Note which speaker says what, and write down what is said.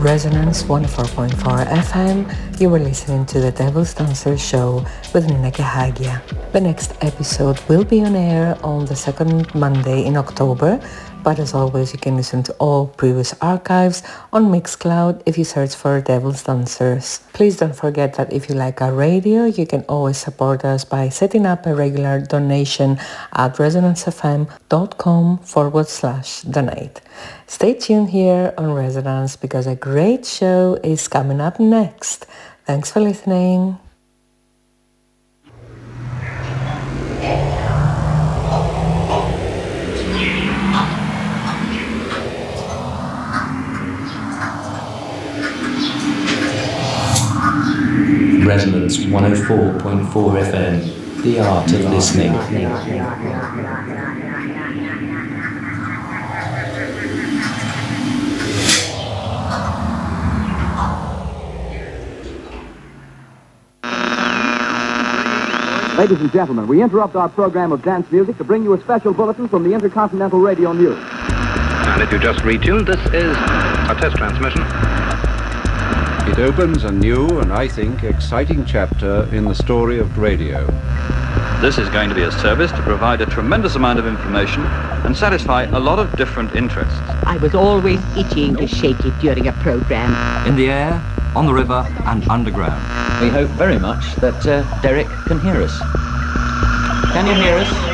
Speaker 1: Resonance 104.4 FM, you were listening to the Devil's Dancer show with Neke Hagia. The next episode will be on air on the second Monday in October, but as always you can listen to all previous archives on Mixcloud if you search for Devil's Dancers. Please don't forget that if you like our radio, you can always support us by setting up a regular donation at resonancefm.com/donate. Stay tuned here on Resonance because a great show is coming up next. Thanks for listening.
Speaker 2: Resonance 104.4 FM, the art of listening.
Speaker 3: Ladies and gentlemen, we interrupt our program of dance music to bring you a special bulletin from the Intercontinental Radio News.
Speaker 4: And if you just retuned, this is a test transmission.
Speaker 5: It opens a new and, I think, exciting chapter in the story of radio.
Speaker 6: This is going to be a service to provide a tremendous amount of information and satisfy a lot of different interests.
Speaker 7: I was always itching to shake it during a program.
Speaker 8: In the air, on the river, and underground.
Speaker 9: We hope very much that Derek can hear us. Can you hear us?